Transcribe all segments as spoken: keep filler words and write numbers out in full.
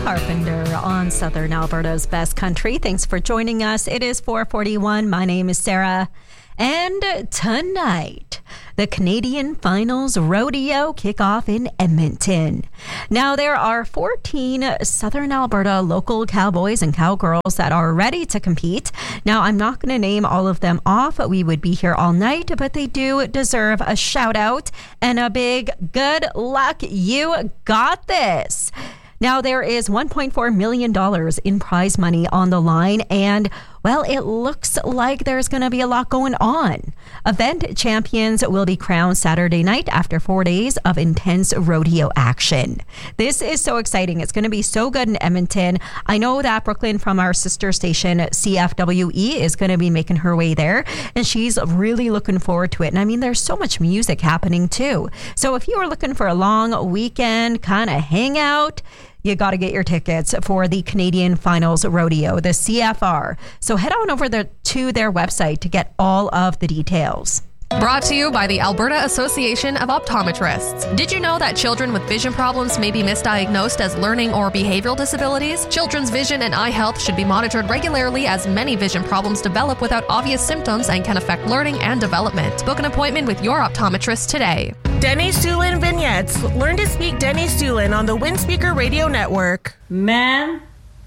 Carpenter on Southern Alberta's Best Country. Thanks for joining us. It is four forty-one. My name is Sarah. And tonight, the Canadian Finals Rodeo kickoff in Edmonton. Now, there are fourteen Southern Alberta local cowboys and cowgirls that are ready to compete. Now, I'm not going to name all of them off. We would be here all night, but they do deserve a shout out and a big good luck. You got this. Now, there is one point four million dollars in prize money on the line, and, well, it looks like there's going to be a lot going on. Event champions will be crowned Saturday night after four days of intense rodeo action. This is so exciting. It's going to be so good in Edmonton. I know that Brooklyn from our sister station, C F W E, is going to be making her way there, and she's really looking forward to it. And I mean, there's so much music happening, too. So if you are looking for a long weekend kind of hangout, you got to get your tickets for the Canadian Finals Rodeo, the C F R. So head on over there to their website to get all of the details. Brought to you by the Alberta Association of Optometrists. Did you know that children with vision problems may be misdiagnosed as learning or behavioral disabilities? Children's vision and eye health should be monitored regularly, as many vision problems develop without obvious symptoms and can affect learning and development. Book an appointment with your optometrist today. Denny Stulin Vignettes. Learn to speak Denny Stulin on the Windspeaker Radio Network. Man,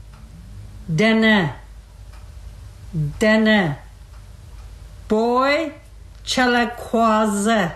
denne, denne, boy, chalaquaze,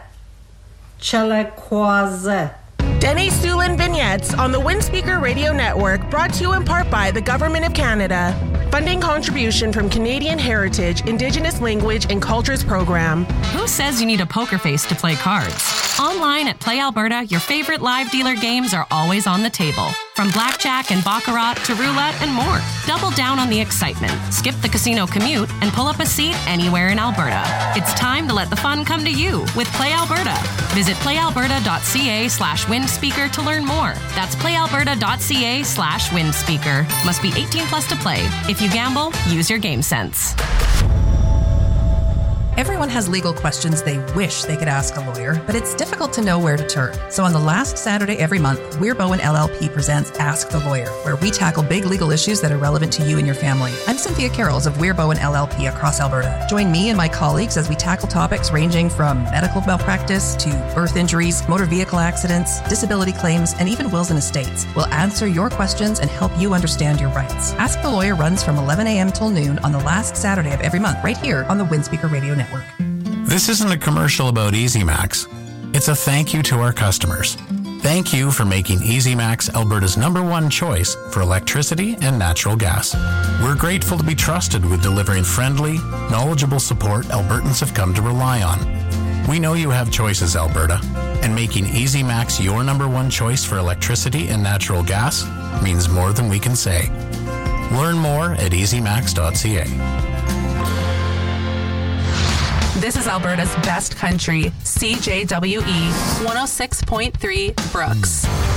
chalaquaze. Denny Stulin Vignettes on the Windspeaker Radio Network, brought to you in part by the Government of Canada. Funding contribution from Canadian Heritage, Indigenous Language and Cultures Program. Who says you need a poker face to play cards? Online at Play Alberta, your favorite live dealer games are always on the table. From blackjack and baccarat to roulette and more. Double down on the excitement. Skip the casino commute and pull up a seat anywhere in Alberta. It's time to let the fun come to you with Play Alberta. Visit playalberta.ca slash windspeaker to learn more. That's playalberta.ca slash windspeaker. Must be eighteen plus to play. If you gamble, use your game sense. Everyone has legal questions they wish they could ask a lawyer, but it's difficult to know where to turn. So on the last Saturday every month, Weir Bowen L L P presents Ask the Lawyer, where we tackle big legal issues that are relevant to you and your family. I'm Cynthia Carrolls of Weir Bowen L L P across Alberta. Join me and my colleagues as we tackle topics ranging from medical malpractice to birth injuries, motor vehicle accidents, disability claims, and even wills and estates. We'll answer your questions and help you understand your rights. Ask the Lawyer runs from eleven a.m. till noon on the last Saturday of every month, right here on the Windspeaker Radio Network. This isn't a commercial about EasyMax. It's a thank you to our customers. Thank you for making EasyMax Alberta's number one choice for electricity and natural gas. We're grateful to be trusted with delivering friendly, knowledgeable support Albertans have come to rely on. We know you have choices, Alberta, and making EasyMax your number one choice for electricity and natural gas means more than we can say. Learn more at easy max dot c a. This is Alberta's Best Country, C J W E one oh six point three Brooks.